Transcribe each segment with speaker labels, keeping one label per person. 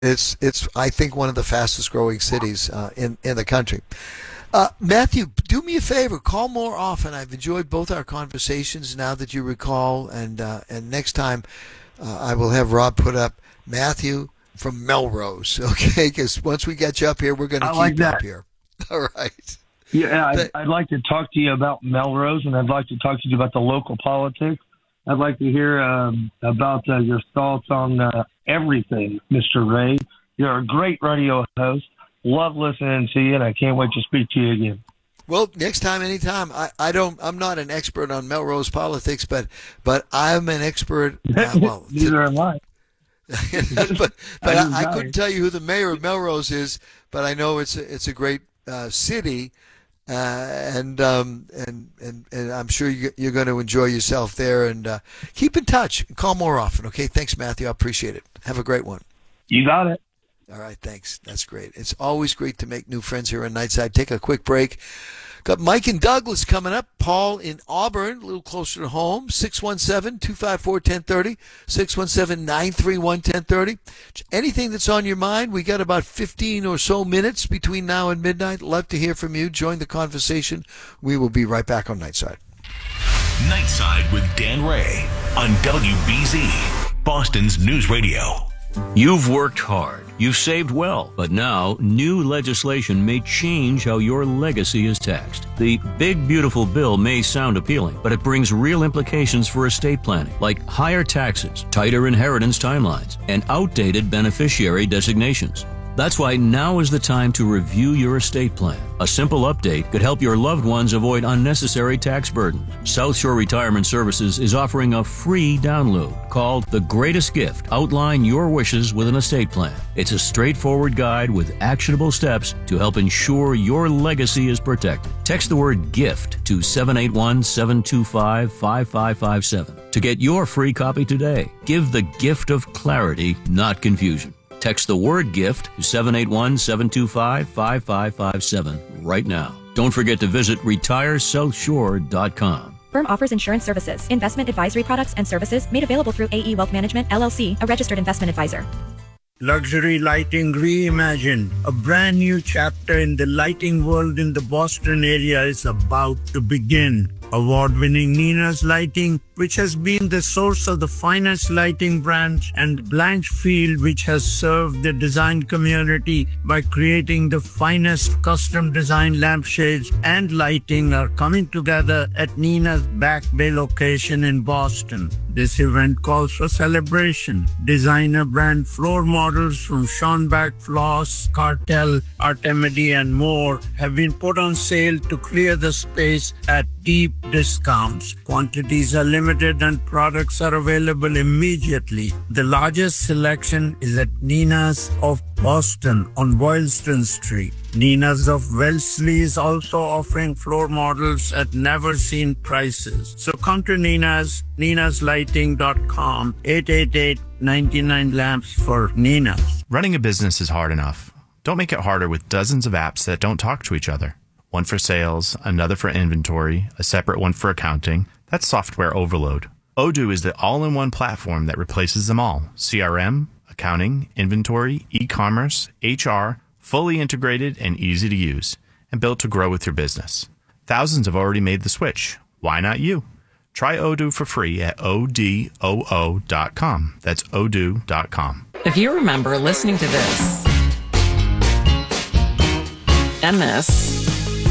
Speaker 1: It's I think one of the fastest growing cities in the country. Matthew, do me a favor. Call more often. I've enjoyed both our conversations. Now that you recall, and next time I will have Rob put up Matthew from Melrose. Okay, because once we get you up here, we're going to keep
Speaker 2: like
Speaker 1: you
Speaker 2: that.
Speaker 1: up here. All right.
Speaker 2: Yeah, I'd like to talk to you about Melrose, and I'd like to talk to you about the local politics. I'd like to hear about your thoughts on everything, Mr. Ray. You're a great radio host. Love listening to you, and I can't wait to speak to you again.
Speaker 1: Well, next time, anytime. I'm not an expert on Melrose politics, but I'm an expert.
Speaker 2: Neither am I.
Speaker 1: but I couldn't tell you who the mayor of Melrose is, but I know it's a great city, and I'm sure you're going to enjoy yourself there. And keep in touch. Call more often. Okay. Thanks, Matthew. I appreciate it. Have a great one.
Speaker 2: You got it.
Speaker 1: All right, thanks. That's great. It's always great to make new friends here on Nightside. Take a quick break. Got Mike and Douglas coming up. Paul in Auburn, a little closer to home. 617-254-1030. 617-931-1030. Anything that's on your mind. We got about 15 or so minutes between now and midnight. Love to hear from you. Join the conversation. We will be right back on Nightside.
Speaker 3: Nightside with Dan Ray on WBZ, Boston's News Radio.
Speaker 4: You've worked hard, you've saved well, but now new legislation may change how your legacy is taxed. The big beautiful bill may sound appealing, but it brings real implications for estate planning, like higher taxes, tighter inheritance timelines, and outdated beneficiary designations. That's why now is the time to review your estate plan. A simple update could help your loved ones avoid unnecessary tax burdens. South Shore Retirement Services is offering a free download called The Greatest Gift. Outline your wishes with an estate plan. It's a straightforward guide with actionable steps to help ensure your legacy is protected. Text the word GIFT to 781-725-5557 to get your free copy today. Give the gift of clarity, not confusion. Text the word GIFT to 781-725-5557 right now. Don't forget to visit retiresouthshore.com.
Speaker 5: Firm offers insurance services, investment advisory products and services made available through AE Wealth Management, LLC, a registered investment advisor.
Speaker 6: Luxury lighting reimagined. A brand new chapter in the lighting world in the Boston area is about to begin. Award-winning Nina's Lighting, which has been the source of the finest lighting brands, and Blanchfield, which has served the design community by creating the finest custom design lampshades and lighting, are coming together at Nina's Back Bay location in Boston. This event calls for celebration. Designer brand floor models from Schonbach Floss, Cartel, Artemidi, and more have been put on sale to clear the space at deep discounts. Quantities are limited and products are available immediately. The largest selection is at Nina's of Boston on Boylston Street. Nina's of Wellesley is also offering floor models at never-seen prices. So come to Nina's, ninaslighting.com, 888-99 lamps for Nina's.
Speaker 7: Running a business is hard enough. Don't make it harder with dozens of apps that don't talk to each other. One for sales, another for inventory, a separate one for accounting. That's software overload. Odoo is the all-in-one platform that replaces them all. CRM, accounting, inventory, e-commerce, HR, fully integrated and easy to use, and built to grow with your business. Thousands have already made the switch. Why not you? Try Odoo for free at odoo.com. That's odoo.com.
Speaker 8: If you remember listening to this, and this,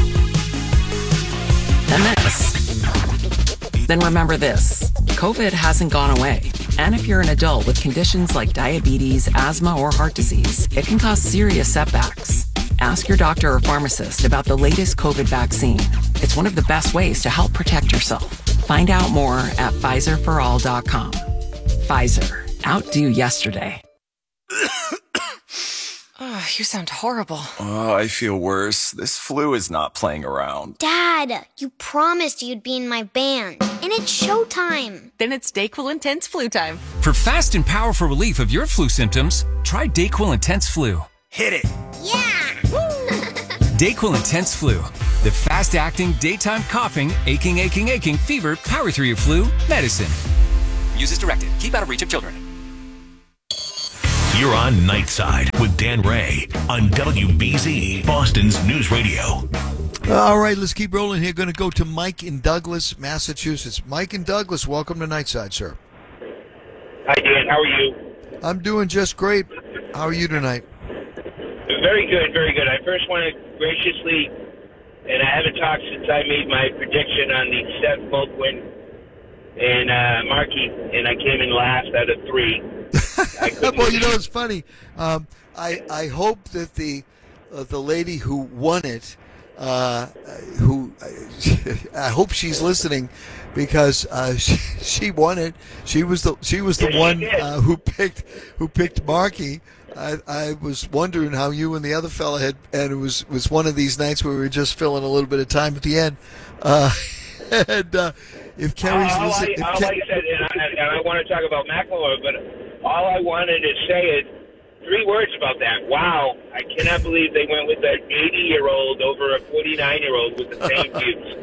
Speaker 8: then remember this. COVID hasn't gone away. And if you're an adult with conditions like diabetes, asthma, or heart disease, it can cause serious setbacks. Ask your doctor or pharmacist about the latest COVID vaccine. It's one of the best ways to help protect yourself. Find out more at PfizerForAll.com. Pfizer. Outdo yesterday.
Speaker 9: Oh, you sound horrible.
Speaker 10: Oh, I feel worse. This flu is not playing around.
Speaker 11: Dad, you promised you'd be in my band. And it's showtime.
Speaker 9: Then it's DayQuil Intense Flu time.
Speaker 12: For fast and powerful relief of your flu symptoms, try DayQuil Intense Flu.
Speaker 10: Hit it.
Speaker 11: Yeah.
Speaker 12: DayQuil Intense Flu. The fast-acting, daytime coughing, aching, fever, power through your flu medicine. Use as directed. Keep out of reach of children.
Speaker 3: You're on Nightside with Dan Ray on WBZ, Boston's News Radio.
Speaker 1: All right, let's keep rolling here. Going to go to Mike in Douglas, Massachusetts. Mike in Douglas, welcome to Nightside, sir.
Speaker 13: Hi, Dan. How are you?
Speaker 1: I'm doing just great. How are you tonight?
Speaker 13: Very good, very good. I first want to graciously, and I haven't talked since I made my prediction on the Seth Volkwin and Markey, and I came in last out of 3.
Speaker 1: Well, you know, it's funny. I hope that the lady who won it, I hope she's listening, because she won it. She was the one who picked Markey. I was wondering how you and the other fella had, and it was one of these nights where we were just filling a little bit of time at the end. If Kerry's listening,
Speaker 13: like I said, and I want to talk about McLemore, but all I wanted to say is 3 words about that. Wow, I cannot believe they went with an 80-year-old over a 49-year-old with the same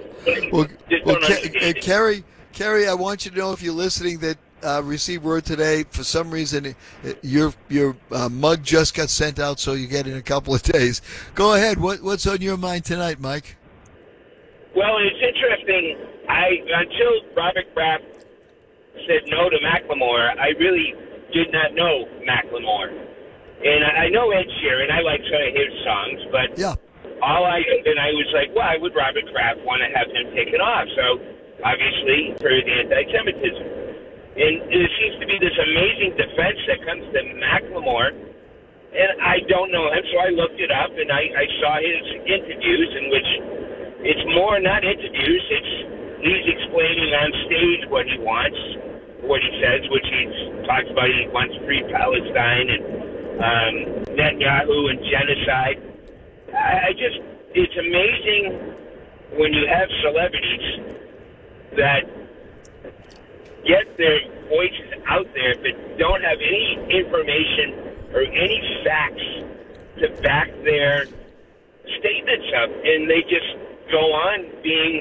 Speaker 13: views.
Speaker 1: Kerry, I want you to know, if you're listening, that received word today. For some reason, your mug just got sent out, so you get it in a couple of days. Go ahead. What's on your mind tonight, Mike?
Speaker 13: Well, it's interesting. Until Robert Kraft said no to McLemore, I really did not know McLemore. And I know Ed Sheeran. I like some of his songs, but I was like, why would Robert Kraft want to have him taken off? So obviously, for the anti-Semitism, and there seems to be this amazing defense that comes to McLemore, and I don't know him, so I looked it up, and I saw his interviews, in which it's more not interviews, he's explaining on stage what he wants, what he says, which he talks about. He wants free Palestine and Netanyahu and genocide. It's amazing when you have celebrities that get their voices out there but don't have any information or any facts to back their statements up, and they just go on being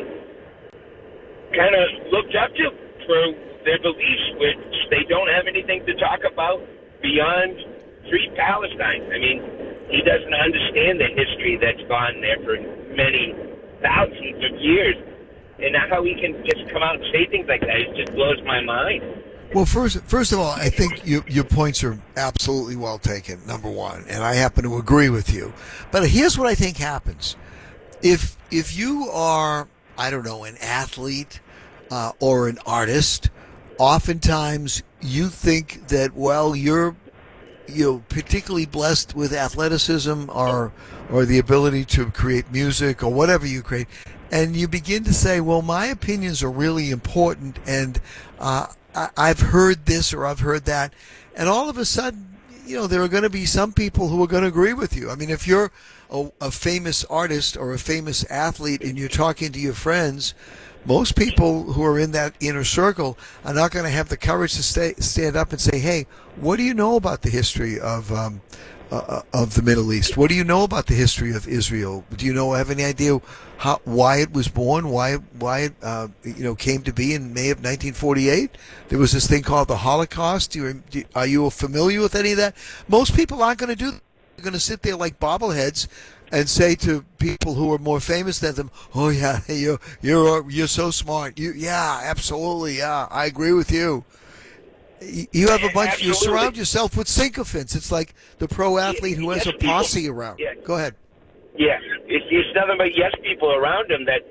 Speaker 13: kind of looked up to for their beliefs, which they don't have anything to talk about beyond free Palestine. I mean, he doesn't understand the history that's gone there for many thousands of years. And how he can just come out and say things like that, it just blows my mind.
Speaker 1: Well, first of all, I think your points are absolutely well taken, number one, and I happen to agree with you. But here's what I think happens. If you are, I don't know, an athlete or an artist, oftentimes you think that, well, you're particularly blessed with athleticism or the ability to create music or whatever you create, and you begin to say, well, my opinions are really important, and I've heard this or I've heard that, and all of a sudden, there are going to be some people who are going to agree with you. I mean, if you're a famous artist or a famous athlete and you're talking to your friends, most people who are in that inner circle are not going to have the courage to stand up and say, hey, what do you know about the history of the Middle East? What do you know about the history of Israel? Do you have any idea why it was born? Why it came to be in May of 1948? There was this thing called the Holocaust. Are you familiar with any of that? Most people aren't going to do that. They're going to sit there like bobbleheads and say to people who are more famous than them, "Oh yeah, you're so smart. Yeah, absolutely. Yeah, I agree with you." You have a bunch. Absolutely. You surround yourself with sycophants. It's like the pro athlete who has a posse around. Yeah. Go ahead.
Speaker 13: Yeah, it's nothing but yes people around him that,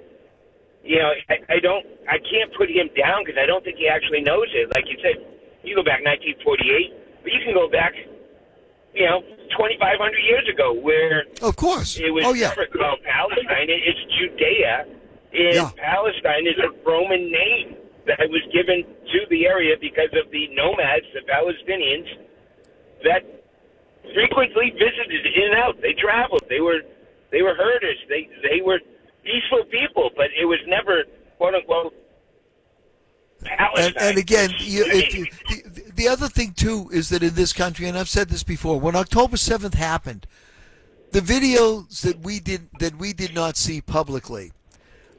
Speaker 13: I can't put him down because I don't think he actually knows it. Like you said, you go back 1948, but you can go back, 2,500 years ago, where
Speaker 1: of course
Speaker 13: it was never called Palestine. It's Judea, and Palestine is a Roman name that was given to the area because of the nomads, the Palestinians, that frequently visited in and out. They traveled. They were herders. They were peaceful people, but it was never, quote unquote, Palestine.
Speaker 1: And again, the other thing too is that in this country, and I've said this before, when October 7th happened, the videos that we did not see publicly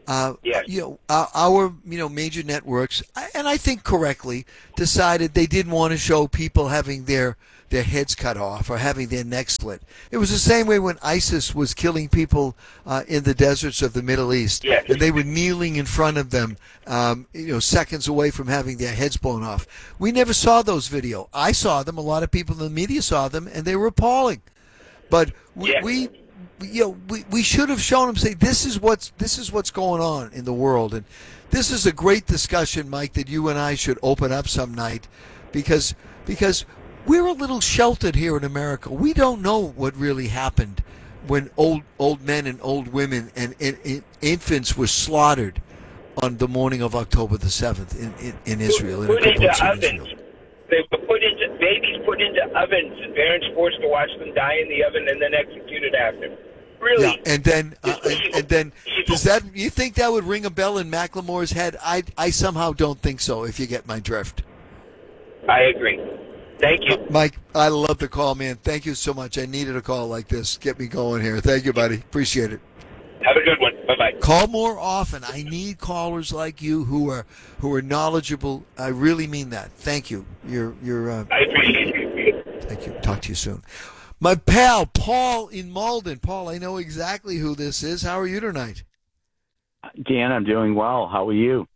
Speaker 1: Our major networks, and I think correctly, decided they didn't want to show people having their heads cut off or having their necks split. It was the same way when ISIS was killing people in the deserts of the Middle East, and they were kneeling in front of them, seconds away from having their heads blown off. We never saw those videos. I saw them. A lot of people in the media saw them, and they were appalling. But we should have shown them. Say this is what's going on in the world, and this is a great discussion, Mike, that you and I should open up some night, because we're a little sheltered here in America. We don't know what really happened when old men and old women and infants were slaughtered on the morning of October the 7th in Israel.
Speaker 13: Put into ovens. They were babies put into ovens, and parents forced to watch them die in the oven and then executed after. Really?
Speaker 1: Yeah, and then does that? You think that would ring a bell in Macklemore's head? I somehow don't think so. If you get my drift.
Speaker 13: I agree. Thank you,
Speaker 1: Mike. I love the call, man. Thank you so much. I needed a call like this. Get me going here. Thank you, buddy. Appreciate it.
Speaker 13: Have a good one. Bye-bye.
Speaker 1: Call more often. I need callers like you who are knowledgeable. I really mean that. Thank you.
Speaker 13: I appreciate you.
Speaker 1: Thank you. Talk to you soon. My pal Paul in Malden. Paul, I know exactly who this is. How are you tonight?
Speaker 14: Dan, I'm doing well. How are you?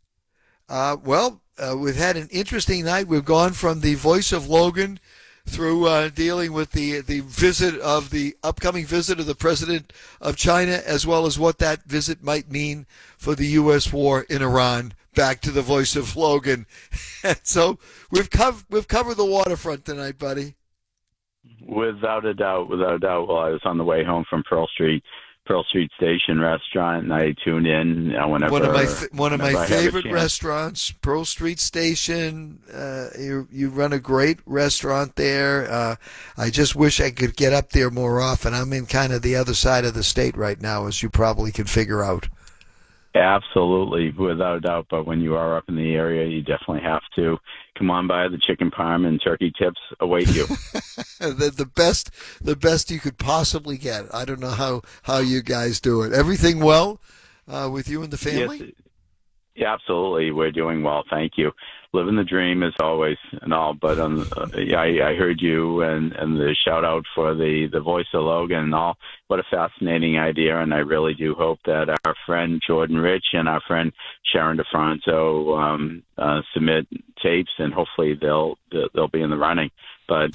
Speaker 1: We've had an interesting night. We've gone from the voice of Logan through dealing with the upcoming visit of the president of China, as well as what that visit might mean for the U.S. war in Iran. Back to the voice of Logan. And so we've covered the waterfront tonight, buddy.
Speaker 14: Without a doubt. Well, I was on the way home from Pearl Street Station restaurant, and I tuned in whenever.
Speaker 1: One of my favorite restaurants, Pearl Street Station. You run a great restaurant there. I just wish I could get up there more often. I'm in kind of the other side of the state right now, as you probably can figure out.
Speaker 14: Absolutely, without a doubt. But when you are up in the area, you definitely have to come on by. The chicken parm and turkey tips await you.
Speaker 1: the best you could possibly get. I don't know how you guys do it. Everything well with you and the family?
Speaker 14: Yes, yeah, absolutely. We're doing well. Thank you. Living the dream as always and all. But I heard you and the shout out for the voice of Logan and all. What a fascinating idea. And I really do hope that our friend Jordan Rich and our friend Sharon DeFronto submit tapes, and hopefully they'll be in the running. But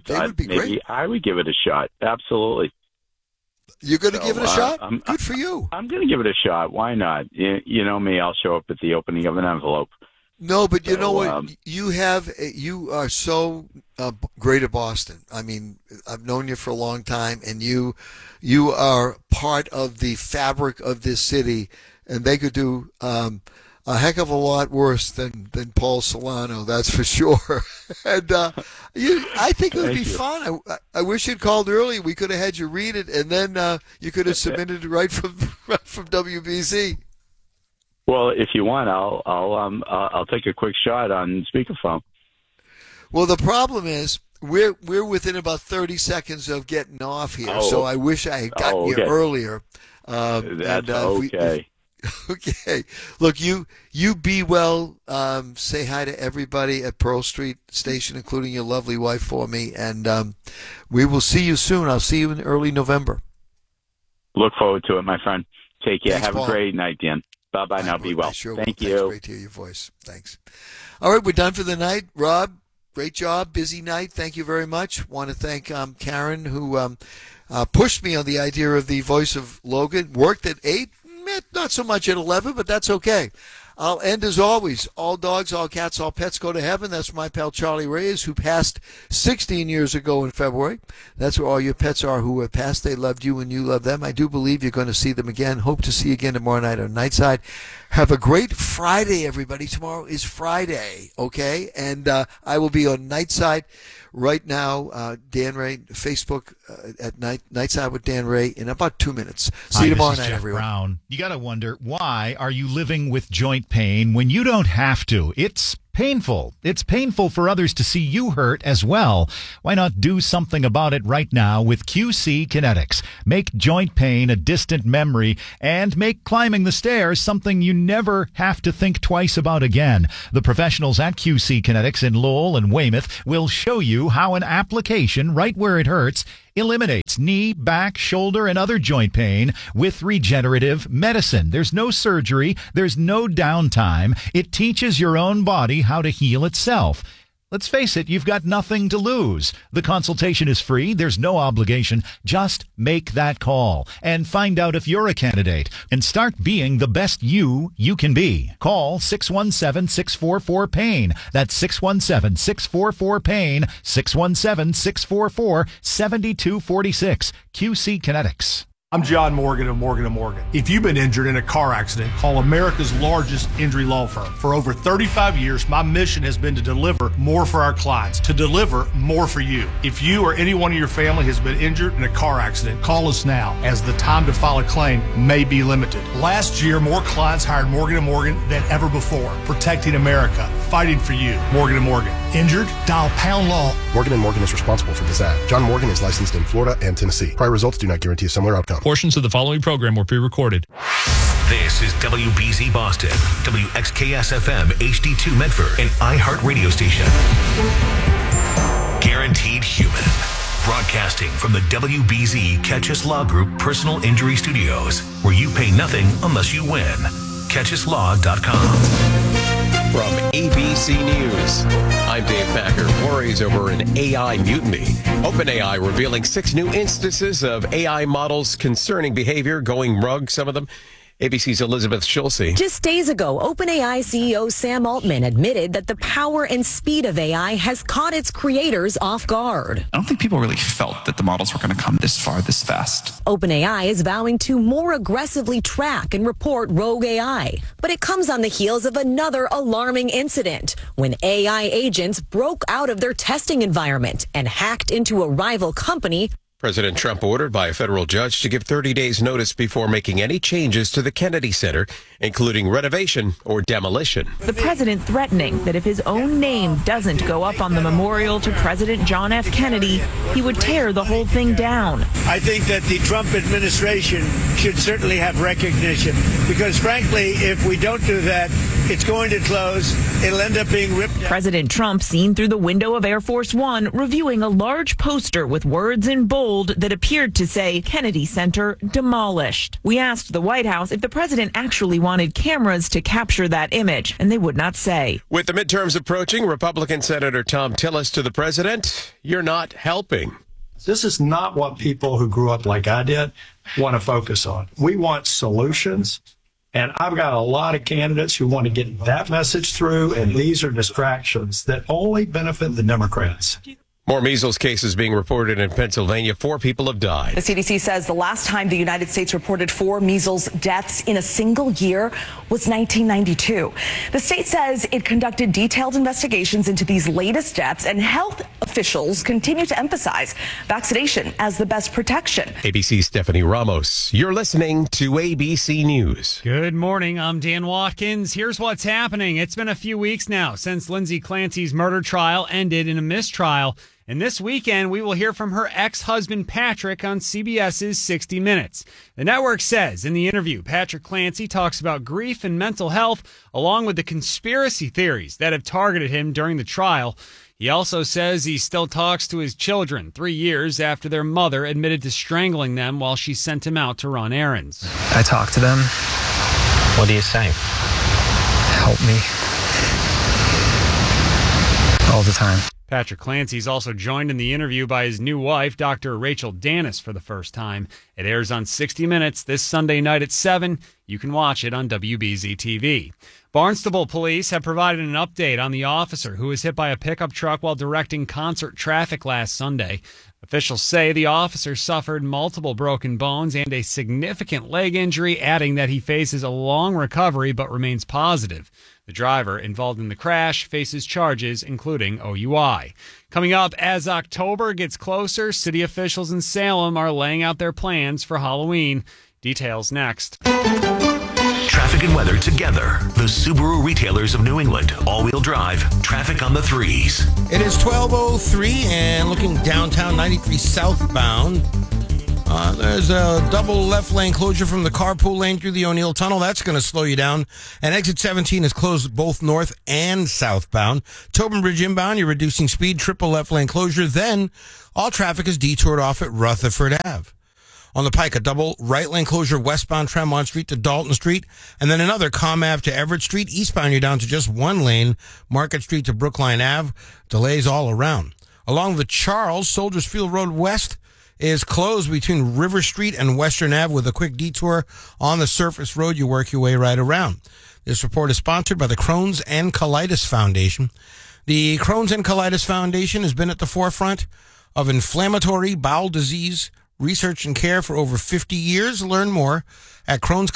Speaker 14: I would give it a shot. Absolutely.
Speaker 1: You're going to give it a shot? Good for you.
Speaker 14: I'm going to give it a shot. Why not? You know me. I'll show up at the opening of an envelope.
Speaker 1: No, but you know what? You are so great at Boston. I mean, I've known you for a long time, and you are part of the fabric of this city, and they could do a heck of a lot worse than Paul Solano, that's for sure. And I think it would be fun. I wish you'd called early. We could have had you read it, and then you could have submitted it right from WBZ.
Speaker 14: Well, if you want, I'll take a quick shot on speakerphone.
Speaker 1: Well, the problem is we're within about 30 seconds of getting off here, so I wish I had gotten you earlier.
Speaker 14: That's okay.
Speaker 1: Okay. Look, you be well. Say hi to everybody at Pearl Street Station, including your lovely wife, for me, and we will see you soon. I'll see you in early November.
Speaker 14: Look forward to it, my friend. Take care.
Speaker 1: Thanks,
Speaker 14: Have
Speaker 1: Paul.
Speaker 14: a great night, Dan. Bye-bye now. Be well. Thank you.
Speaker 1: Thanks. Great to hear your voice. Thanks. All right, we're done for the night. Rob, great job. Busy night. Thank you very much. Want to thank Karen, who pushed me on the idea of the voice of Logan. Worked at 8, not so much at 11, but that's okay. I'll end as always. All dogs, all cats, all pets go to heaven. That's my pal Charlie Reyes, who passed 16 years ago in February. That's where all your pets are who have passed. They loved you and you loved them. I do believe you're going to see them again. Hope to see you again tomorrow night on Nightside. Have a great Friday, everybody. Tomorrow is Friday, okay? And I will be on Nightside right now. Dan Ray, Facebook at Nightside with Dan Ray in about 2 minutes. See you tomorrow night,
Speaker 15: Jeff
Speaker 1: everyone.
Speaker 15: Brown. You got to wonder, why are you living with joint pain when you don't have to? It's painful. It's painful for others to see you hurt as well. Why not do something about it right now with QC Kinetics? Make joint pain a distant memory and make climbing the stairs something you never have to think twice about again. The professionals at QC Kinetics in Lowell and Weymouth will show you how an application right where it hurts eliminates knee, back, shoulder, and other joint pain with regenerative medicine. There's no surgery. There's no downtime. It teaches your own body how to heal itself. Let's face it, you've got nothing to lose. The consultation is free. There's no obligation. Just make that call and find out if you're a candidate and start being the best you can be. Call 617-644-PAIN. That's 617-644-PAIN, 617-644-7246. QC Kinetics.
Speaker 16: I'm John Morgan of Morgan & Morgan. If you've been injured in a car accident, call America's largest injury law firm. For over 35 years, my mission has been to deliver more for our clients, to deliver more for you. If you or anyone in your family has been injured in a car accident, call us now, as the time to file a claim may be limited. Last year, more clients hired Morgan & Morgan than ever before, protecting America, fighting for you. Morgan & Morgan. Injured? Dial pound law.
Speaker 17: Morgan & Morgan is responsible for this ad. John Morgan is licensed in Florida and Tennessee. Prior results do not guarantee a similar outcome.
Speaker 18: Portions of the following program were pre-recorded.
Speaker 3: This is WBZ Boston, WXKS-FM HD2 Medford, an iHeart radio station. Guaranteed Human. Broadcasting from the WBZ Catchus Law Group Personal Injury Studios, where you pay nothing unless you win. CatchusLaw.com.
Speaker 19: From ABC News, I'm Dave Packer. Worries over an AI mutiny. OpenAI revealing 6 new instances of AI models concerning behavior, going rogue, some of them. ABC's Elizabeth Schulze.
Speaker 20: Just days ago, OpenAI CEO Sam Altman admitted that the power and speed of AI has caught its creators off guard.
Speaker 21: I don't think people really felt that the models were going to come this far, this fast.
Speaker 20: OpenAI is vowing to more aggressively track and report rogue AI. But it comes on the heels of another alarming incident when AI agents broke out of their testing environment and hacked into a rival company.
Speaker 19: President Trump ordered by a federal judge to give 30 days notice before making any changes to the Kennedy Center, including renovation or demolition.
Speaker 22: The president threatening that if his own name doesn't go up on the memorial to President John F. Kennedy, he would tear the whole thing down.
Speaker 6: I think that the Trump administration should certainly have recognition because, frankly, if we don't do that, it's going to close. It'll end up being ripped out.
Speaker 22: President Trump seen through the window of Air Force One, reviewing a large poster with words in bold that appeared to say Kennedy Center demolished. We asked the White House if the president actually wanted cameras to capture that image, and they would not say.
Speaker 19: With the midterms approaching, Republican Senator Tom Tillis to the president, you're not helping.
Speaker 23: This is not what people who grew up like I did want to focus on. We want solutions. And I've got a lot of candidates who want to get that message through, and these are distractions that only benefit the Democrats.
Speaker 19: More measles cases being reported in Pennsylvania. 4 people have died.
Speaker 24: The CDC says the last time the United States reported 4 measles deaths in a single year was 1992. The state says it conducted detailed investigations into these latest deaths, and health officials continue to emphasize vaccination as the best protection.
Speaker 19: ABC's Stephanie Ramos. You're listening to ABC News.
Speaker 25: Good morning. I'm Dan Watkins. Here's what's happening. It's been a few weeks now since Lindsay Clancy's murder trial ended in a mistrial. And this weekend, we will hear from her ex-husband, Patrick, on CBS's 60 Minutes. The network says in the interview, Patrick Clancy talks about grief and mental health, along with the conspiracy theories that have targeted him during the trial. He also says he still talks to his children 3 years after their mother admitted to strangling them while she sent him out to run errands.
Speaker 26: I talk to them.
Speaker 27: What do you say?
Speaker 26: Help me. All the time.
Speaker 25: Patrick Clancy is also joined in the interview by his new wife, Dr. Rachel Danis, for the first time. It airs on 60 Minutes this Sunday night at 7. You can watch it on WBZ TV. Barnstable police have provided an update on the officer who was hit by a pickup truck while directing concert traffic last Sunday. Officials say the officer suffered multiple broken bones and a significant leg injury, adding that he faces a long recovery but remains positive. The driver involved in the crash faces charges, including OUI. Coming up, as October gets closer, city officials in Salem are laying out their plans for Halloween. Details next.
Speaker 3: Traffic and weather together. The Subaru retailers of New England. All-wheel drive. Traffic on the 3s.
Speaker 2: It is 12:03 and looking downtown 93 southbound. There's a double left lane closure from the carpool lane through the O'Neill Tunnel. That's going to slow you down. And exit 17 is closed both north and southbound. Tobin Bridge inbound, you're reducing speed, triple left lane closure. Then all traffic is detoured off at Rutherford Ave. On the Pike, a double right lane closure westbound Tremont Street to Dalton Street, and then another Com Ave to Everett Street. Eastbound, you're down to just one lane, Market Street to Brookline Ave. Delays all around. Along the Charles, Soldiers Field Road West is closed between River Street and Western Ave with a quick detour on the surface road. You work your way right around. This report is sponsored by the Crohn's and Colitis Foundation. The Crohn's and Colitis Foundation has been at the forefront of inflammatory bowel disease research and care for over 50 years. Learn more at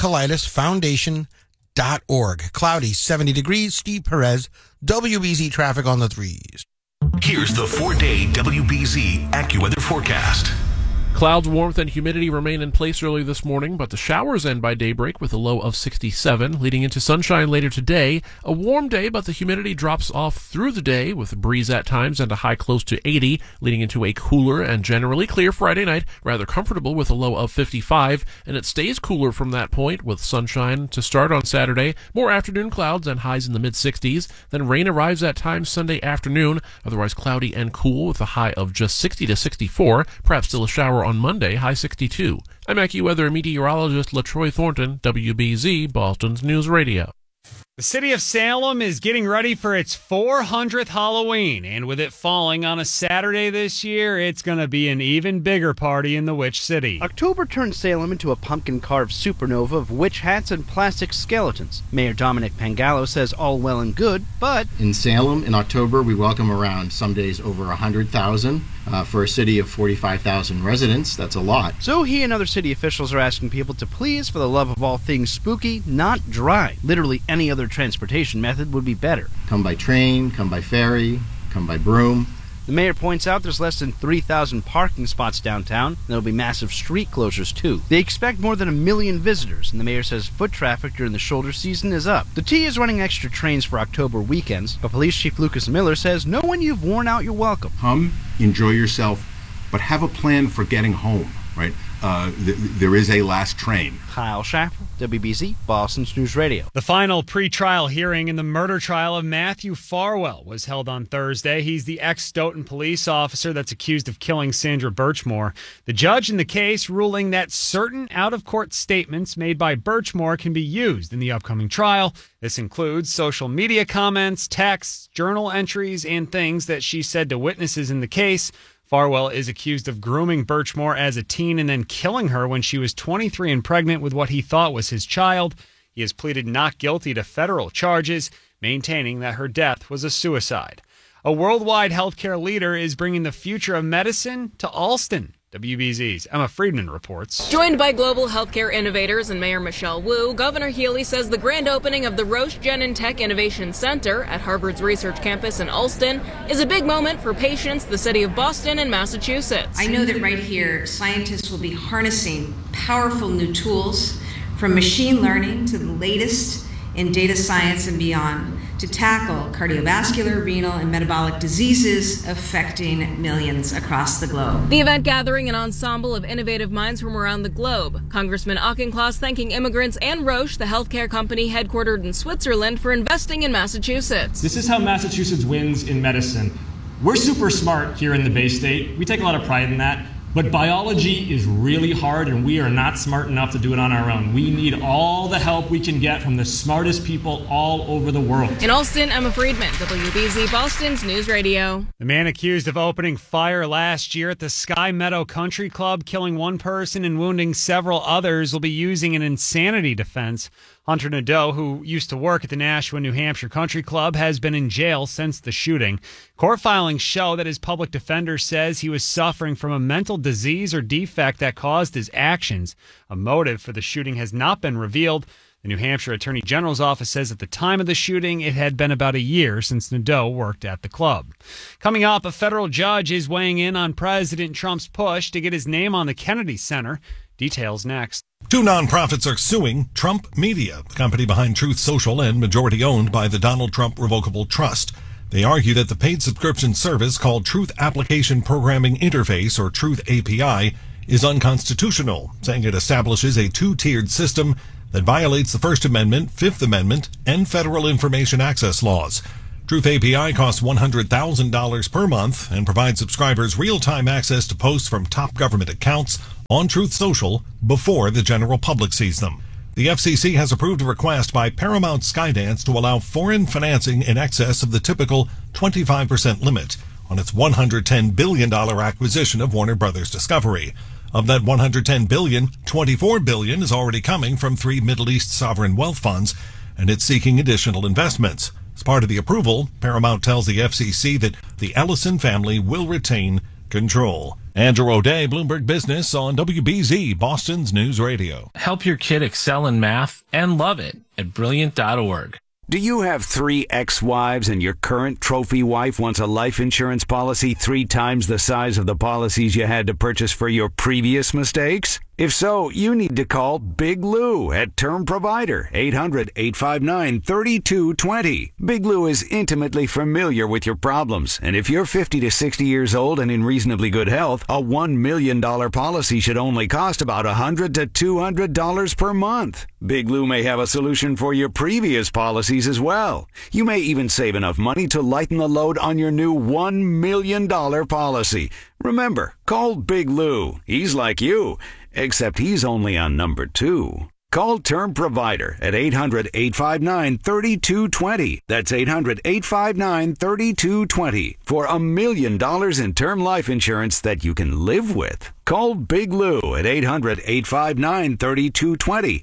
Speaker 2: Crohn'sColitisFoundation.org. Cloudy, 70 degrees. Steve Perez, WBZ traffic on the 3s.
Speaker 3: Here's the 4-day WBZ AccuWeather forecast.
Speaker 4: Clouds, warmth, and humidity remain in place early this morning, but the showers end by daybreak with a low of 67, leading into sunshine later today. A warm day, but the humidity drops off through the day with a breeze at times and a high close to 80, leading into a cooler and generally clear Friday night, rather comfortable with a low of 55, and it stays cooler from that point with sunshine to start on Saturday, more afternoon clouds and highs in the mid-60s. Then rain arrives at times Sunday afternoon, otherwise cloudy and cool with a high of just 60 to 64, perhaps still a shower on Monday, high 62. I'm AccuWeather meteorologist LaTroy Thornton, WBZ, Boston's News Radio.
Speaker 25: The city of Salem is getting ready for its 400th Halloween, and with it falling on a Saturday this year, it's going to be an even bigger party in the Witch City.
Speaker 5: October turned Salem into a pumpkin-carved supernova of witch hats and plastic skeletons. Mayor Dominic Pangallo says all well and good, but
Speaker 7: in Salem, in October, we welcome around some days over 100,000. For a city of 45,000 residents, that's a lot.
Speaker 5: So he and other city officials are asking people to please, for the love of all things spooky, not drive. Literally any other transportation method would be better.
Speaker 7: Come by train, come by ferry, come by broom.
Speaker 5: The mayor points out there's less than 3,000 parking spots downtown, and there'll be massive street closures too. They expect more than 1 million visitors, and the mayor says foot traffic during the shoulder season is up. The T is running extra trains for October weekends, but Police Chief Lucas Miller says no one you've worn out, you're welcome.
Speaker 8: Come, enjoy yourself, but have a plan for getting home, right? There is a last train.
Speaker 5: Kyle Schaffer, WBZ, Boston's News Radio.
Speaker 25: The final pre-trial hearing in the murder trial of Matthew Farwell was held on Thursday. He's the ex-Stoughton police officer that's accused of killing Sandra Birchmore. The judge in the case ruling that certain out-of-court statements made by Birchmore can be used in the upcoming trial. This includes social media comments, texts, journal entries, and things that she said to witnesses in the case. Farwell is accused of grooming Birchmore as a teen and then killing her when she was 23 and pregnant with what he thought was his child. He has pleaded not guilty to federal charges, maintaining that her death was a suicide. A worldwide healthcare leader is bringing the future of medicine to Alston. WBZ's Emma Friedman reports.
Speaker 9: Joined by global healthcare innovators and Mayor Michelle Wu, Governor Healy says the grand opening of the Roche Genentech Innovation Center at Harvard's research campus in Alston is a big moment for patients, the city of Boston, and Massachusetts.
Speaker 10: I know that right here, scientists will be harnessing powerful new tools from machine learning to the latest in data science and beyond to tackle cardiovascular, renal, and metabolic diseases affecting millions across the globe.
Speaker 9: The event gathering an ensemble of innovative minds from around the globe. Congressman Auchincloss thanking immigrants and Roche, the healthcare company headquartered in Switzerland, for investing in Massachusetts.
Speaker 28: This is how Massachusetts wins in medicine. We're super smart here in the Bay State. We take a lot of pride in that. But biology is really hard, and we are not smart enough to do it on our own. We need all the help we can get from the smartest people all over the world.
Speaker 9: In Alston, Emma Friedman, WBZ, Boston's News Radio.
Speaker 25: The man accused of opening fire last year at the Sky Meadow Country Club, killing one person and wounding several others, will be using an insanity defense. Hunter Nadeau, who used to work at the Nashua, New Hampshire Country Club, has been in jail since the shooting. Court filings show that his public defender says he was suffering from a mental disease or defect that caused his actions. A motive for the shooting has not been revealed. The New Hampshire Attorney General's office says at the time of the shooting, it had been about a year since Nadeau worked at the club. Coming up, a federal judge is weighing in on President Trump's push to get his name on the Kennedy Center. Details next.
Speaker 1: Two nonprofits are suing Trump Media, the company behind Truth Social and majority owned by the Donald Trump Revocable Trust. They argue that the paid subscription service called Truth Application Programming Interface, or Truth API, is unconstitutional, saying it establishes a two-tiered system that violates the First Amendment, Fifth Amendment, and federal information access laws. Truth API costs $100,000 per month and provides subscribers real-time access to posts from top government accounts on Truth Social before the general public sees them. The FCC has approved a request by Paramount Skydance to allow foreign financing in excess of the typical 25% limit on its $110 billion acquisition of Warner Brothers Discovery. Of that $110 billion, $24 billion is already coming from 3 Middle East sovereign wealth funds, and it's seeking additional investments. As part of the approval, Paramount tells the FCC that the Ellison family will retain control. Andrew O'Day, Bloomberg Business on WBZ, Boston's News Radio.
Speaker 11: Help your kid excel in math and love it at Brilliant.org.
Speaker 12: Do you have 3 ex-wives and your current trophy wife wants a life insurance policy 3 times the size of the policies you had to purchase for your previous mistakes? If so, you need to call Big Lou at Term Provider, 800-859-3220. Big Lou is intimately familiar with your problems, and if you're 50 to 60 years old and in reasonably good health, a $1 million policy should only cost about $100 to $200 per month. Big Lou may have a solution for your previous policies as well. You may even save enough money to lighten the load on your new $1 million policy. Remember, call Big Lou. He's like you, except he's only on number 2. Call Term Provider at 800-859-3220. That's 800-859-3220 for $1 million in term life insurance that you can live with. Call Big Lou at 800-859-3220.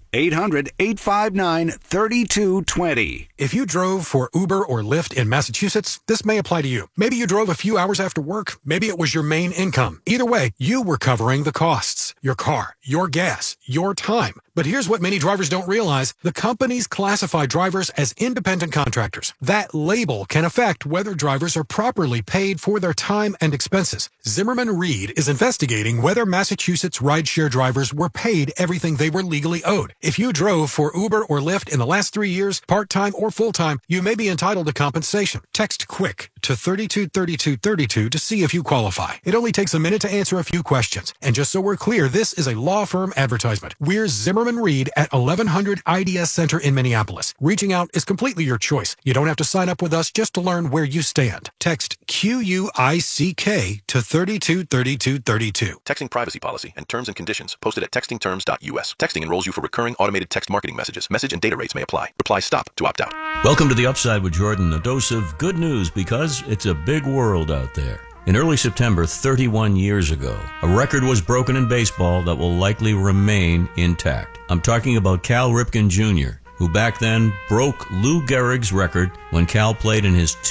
Speaker 12: 800-859-3220.
Speaker 13: If you drove for Uber or Lyft in Massachusetts, this may apply to you. Maybe you drove a few hours after work. Maybe it was your main income. Either way, you were covering the costs. Your car, your gas, your time. But here's what many drivers don't realize. The companies classify drivers as independent contractors. That label can affect whether drivers are properly paid for their time and expenses. Zimmerman Reed is investigating whether Massachusetts rideshare drivers were paid everything they were legally owed. If you drove for Uber or Lyft in the last 3 years, part-time or full-time, you may be entitled to compensation. Text QUICK to 323232 to see if you qualify. It only takes a minute to answer a few questions. And just so we're clear, this is a law firm advertisement. We're Zimmerman Reed at 1100 IDS Center in Minneapolis. Reaching out is completely your choice. You don't have to sign up with us just to learn where you stand. Text QUICK to 323232.
Speaker 14: Texting privacy policy and terms and conditions posted at textingterms.us. Texting enrolls you for recurring automated text marketing messages. Message and data rates may apply. Reply STOP to opt out.
Speaker 15: Welcome to The Upside with Jordan, a dose of good news because it's a big world out there. In early September, 31 years ago, a record was broken in baseball that will likely remain intact. I'm talking about Cal Ripken Jr., who back then broke Lou Gehrig's record when Cal played in his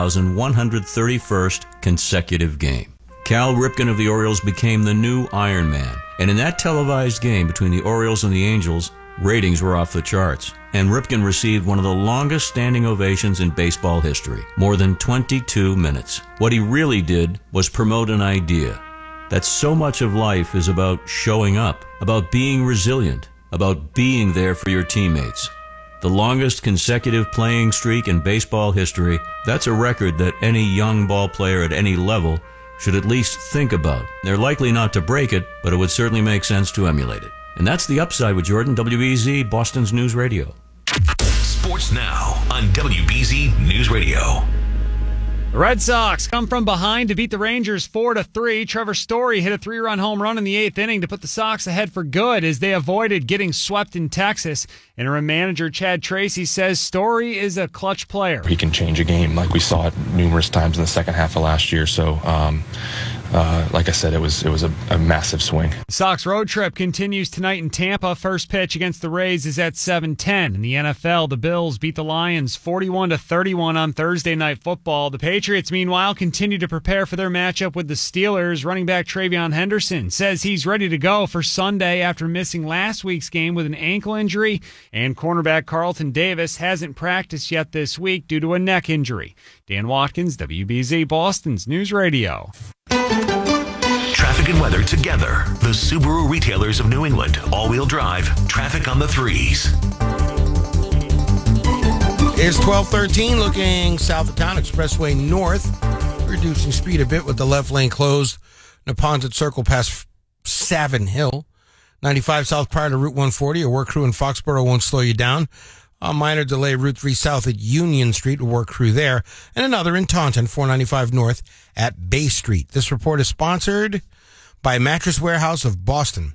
Speaker 15: 2,131st consecutive game. Cal Ripken of the Orioles became the new Iron Man, and in that televised game between the Orioles and the Angels, ratings were off the charts, and Ripken received one of the longest standing ovations in baseball history, more than 22 minutes. What he really did was promote an idea that so much of life is about showing up, about being resilient, about being there for your teammates. The longest consecutive playing streak in baseball history, that's a record that any young ball player at any level should at least think about. They're likely not to break it, but it would certainly make sense to emulate it. And that's The Upside with Jordan, WBZ, Boston's News Radio.
Speaker 3: Sports Now on WBZ News Radio.
Speaker 25: The Red Sox come from behind to beat the Rangers 4-3. Trevor Story hit a 3-run home run in the 8th inning to put the Sox ahead for good as they avoided getting swept in Texas. Interim manager Chad Tracy says Story is a clutch player.
Speaker 16: He can change a game like we saw it numerous times in the second half of last year. So
Speaker 6: like I said, it was a massive swing.
Speaker 25: Sox road trip continues tonight in Tampa. First pitch against the Rays is at 7:10. In the NFL, the Bills beat the Lions 41-31 on Thursday Night Football. The Patriots, meanwhile, continue to prepare for their matchup with the Steelers. Running back Travion Henderson says he's ready to go for Sunday after missing last week's game with an ankle injury, and cornerback Carlton Davis hasn't practiced yet this week due to a neck injury. Dan Watkins, WBZ Boston's News Radio.
Speaker 3: Traffic and weather together. The Subaru retailers of New England. All-wheel drive. Traffic on the 3s.
Speaker 2: It's 12:13, looking south of town, Expressway North. Reducing speed a bit with the left lane closed. Neponset Circle past Savin Hill. 95 south prior to Route 140. A work crew in Foxborough won't slow you down. A minor delay, Route 3 south at Union Street, a work crew there. And another in Taunton, 495 north at Bay Street. This report is sponsored by Mattress Warehouse of Boston.